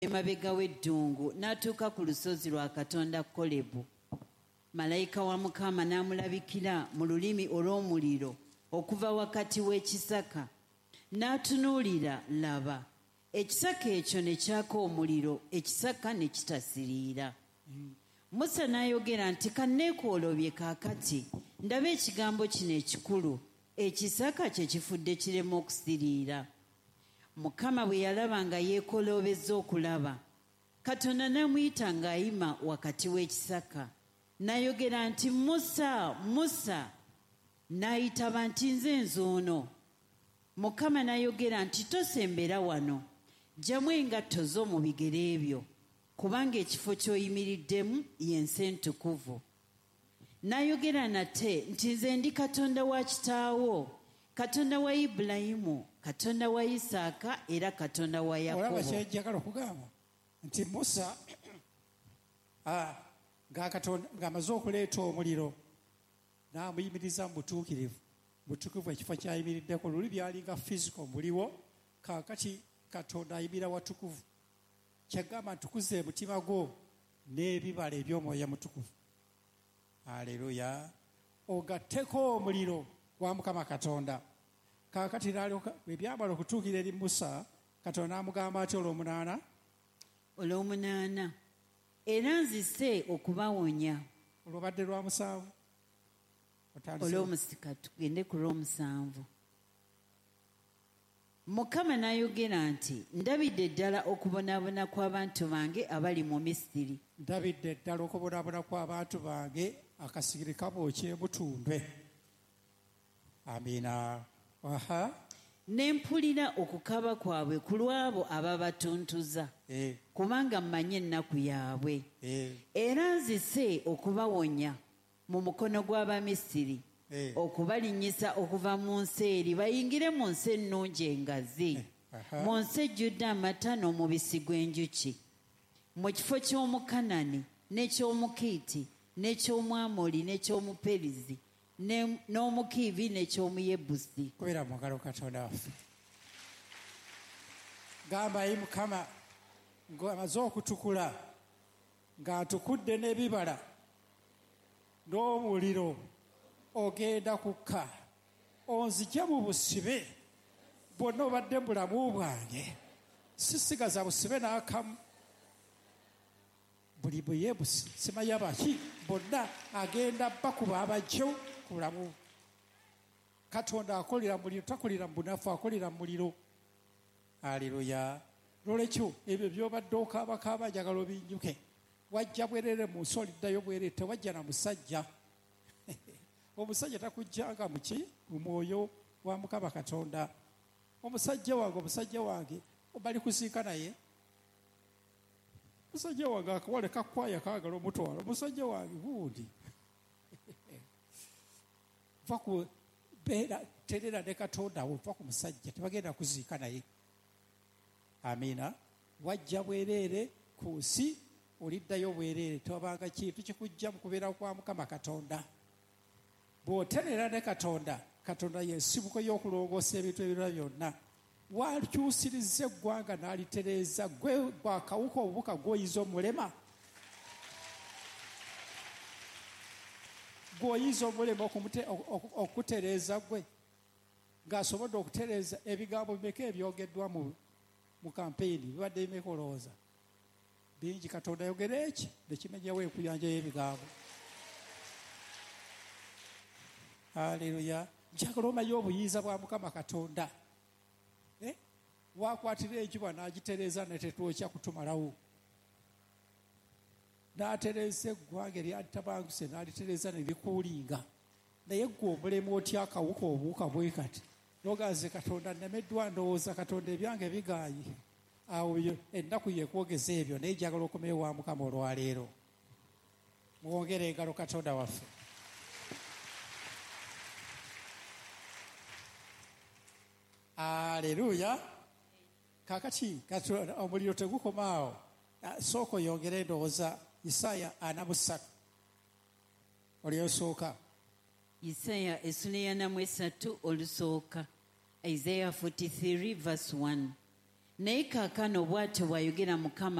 emabega w'eddungu n'atuuka ku lusozi lwa Katonda Kolebu. Malayika wa Mukama n'amulabikira mu lulimi olw'omuliro okuva wakati w'ekisaka. N'atunuulira, laba, ekisaka ekyo ne kyaka omuliro, ekisaka ne kitasiriira. Musa n'ayogera nti, kanneekoolobye kaakati ndaba ekigambo kino ekikulu, ekisaka kye kifudde kirema okusiriira. Mukama bwe yalaba nga yeekoloobezza okulaba, Katonda n'amuyita ng'ayima wakati w'ekisaka. N'ayogera nti, Musa, Musa! N'ayitaba nti, nze nzuuno. Mukama n'ayogera nti, tosembera wano, ggyamu engatto zo mu bigere byo, kubanga ekifo ky'oyimiriddemu y'ensi entukuvu. N'ayogera nate nti, nze ndi Katonda wa kitaawo, Katonda wa Ibulayimu, Katonda wa Isaaka era Katonda wa Yakobo. Olaba ky'enjagala okugamba nti Musa ng'amaze okuleeta omuliro n'amuyimiriza mu butuukirivu ekifo ky'ayimiriddeko. Luli byalinga physical muliwo, kaakati Katonda ayimira watukuvu. Kyagamba ntukuze emutima gwo n'ebibala eby'omwoyo mutukuvu. Aleluya. Ogatteko omuliro gwa Mukama Katonda. Kaakati bwe byamala okutuukira eri Musa, Katonda amugamba ati olw'omunaana, era nzise okubawonya. Olwobadde lwa musanvu. Olw'omusika tugende ku lw'omusanvu. Mukama n'ayogera nti, ndabidde ddala okubonaabona kw'abantu bange abali mu Misiri. Ndabidde ddala okubonaabona kw'abantu bange, akasigiri kabookye mutundwe. Amiina. Ne mpulira okukaaba kwabwe ku lw'abo ababatuntuza, kubanga mmanyi ennaku yaabwe. Era nzise okubawonya mu mukono gw'Abamisiri, okubalinnyisa okuva mu nsi eri bayingire mu nsi ennungi engazi, mu nsi ejjudde amata n'omubisi gw'enjuki, mu kifo ky'Omukanani n'eky'Omukiiti n'eky'Omwamoli n'eky'Omuperizi n'Omukiivi n'eky'Omuyebusi. Kubeera mu ngalo Katonda waffe. Gamba yi Mukama ng'amaze okutukula, ng'atukudde n'ebibala n'omuliro, ogenda kukka onzigye mu busibe bwonna obadde mu bulamu bwange, sisigaza busibe n'akamu. Buli Buyebusi simanyi abaki bonna agenda bakuba abajjo ku bulamu. Katonda akolera mu muliro, takolera mu bunafu, akolera mu muliro. Aleluya. Lolekyo ebyo by'obadde okaabakaaba njagala obinjuke. Wajja bwereere mu nsi oliddayo bwereere, tewajja na musajja. Omusajja takujjanga muki mu mwoyo wa Mukama Katonda. Omusajja wange bali kusiika naye. Musajja wange akawale kakwaya kaagala omutwala. Omusajja wange gundi. Va ku beera terera ne Katonda wo, va ku musajja, tebagenda kuziika naye. Amiina. Wajja bwereere ku nsi oliddayo bwereere, tewabanga kintu kikujja mu kubeera kwa Mukama Katonda. Bw'oterera ne Katonda, Katonda y'ensibuko y'okulongoosa ebintu ebirala byonna. Wakyusirizza eggwanga n'alitereeza, gwe gwakawuka obubuka gw'oyiza omulema. Gw'oyiza omulema okutereeza gwe, ng'asobodde okutereeza ebigambo bimeka ebyogeddwa mu kampeyini, bibadde bimeka olowooza? Bingi. Katonda ayogera eki nekimenyewo enkuyanja y'ebigambo. Aleluya. Njagala omanyi obuyinza bwa Mukama Katonda. Wakwatira enjuba n'agitereeza ne tetwokya kutumalawo. N'atereeza eggwanga eryalitabanguse n'alitereeza ne likuulinga. Naye ggwe omulema otya akawuka obuwuka bwe kati. Nogaze Katonda nnemeddwa, ndowooza Katonda ebyange bigaayi. Awo ennaku yekwogeza ebyo, naye njagala okomewo wa Mukama olwaleero. Mwongere engalo Katonda waffe. Aleluya. Kakati omuliro tegukomaawo. Sooka oyongere ndowooza Isaaya 43. Olyosooka. Isaaya essula ya 43 olusooka. Isaiah 43 verse 1. naye kaakano bw'atyo bw'ayogera Mukama